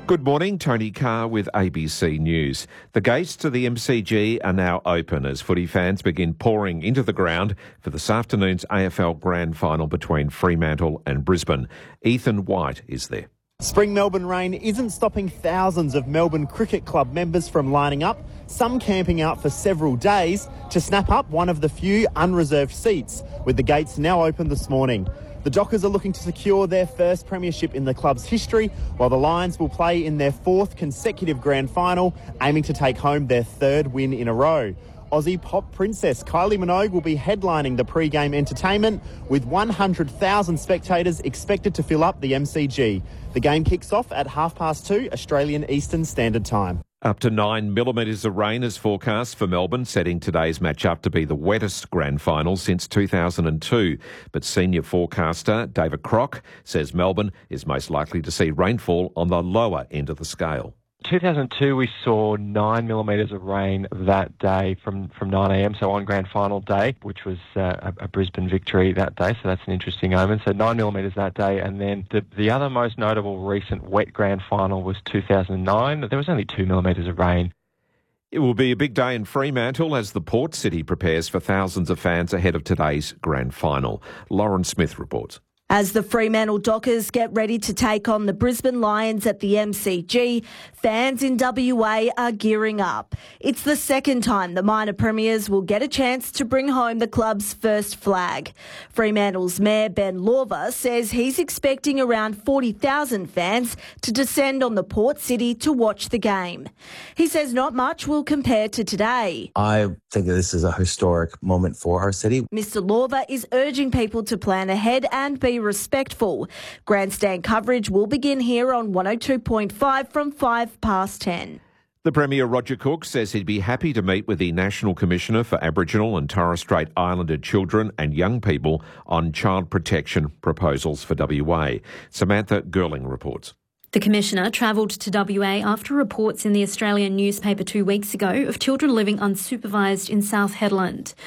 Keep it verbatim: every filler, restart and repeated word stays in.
Good morning, Tony Carr with A B C News. The gates to the M C G are now open as footy fans begin pouring into the ground for this afternoon's A F L Grand Final between Fremantle and Brisbane. Ethan White is there. Spring Melbourne rain isn't stopping thousands of Melbourne Cricket Club members from lining up, some camping out for several days to snap up one of the few unreserved seats, with the gates now open this morning. The Dockers are looking to secure their first premiership in the club's history, while the Lions will play in their fourth consecutive grand final, aiming to take home their third win in a row. Aussie pop princess Kylie Minogue will be headlining the pre-game entertainment, with one hundred thousand spectators expected to fill up the M C G. The game kicks off at half past two Australian Eastern Standard Time. Up to nine millimetres of rain is forecast for Melbourne, setting today's match up to be the wettest grand final since two thousand two. But senior forecaster David Crock says Melbourne is most likely to see rainfall on the lower end of the scale. two thousand two, we saw nine millimetres of rain that day from, from nine a m, so on grand final day, which was uh, a, a Brisbane victory that day, so that's an interesting omen. So nine millimetres that day, and then the, the other most notable recent wet grand final was two thousand nine. There was only two millimetres of rain. It will be a big day in Fremantle as the port city prepares for thousands of fans ahead of today's grand final. Lauren Smith reports. As the Fremantle Dockers get ready to take on the Brisbane Lions at the M C G, fans in W A are gearing up. It's the second time the minor premiers will get a chance to bring home the club's first flag. Fremantle's Mayor Ben Lorver says he's expecting around forty thousand fans to descend on the port city to watch the game. He says not much will compare to today. I think that this is a historic moment for our city. Mister Lorver is urging people to plan ahead and be respectful. Grandstand coverage will begin here on one oh two point five from five past ten. The Premier Roger Cook says he'd be happy to meet with the National Commissioner for Aboriginal and Torres Strait Islander children and young people on child protection proposals for W A. Samantha Girling reports. The Commissioner travelled to W A after reports in the Australian newspaper two weeks ago of children living unsupervised in South Hedland.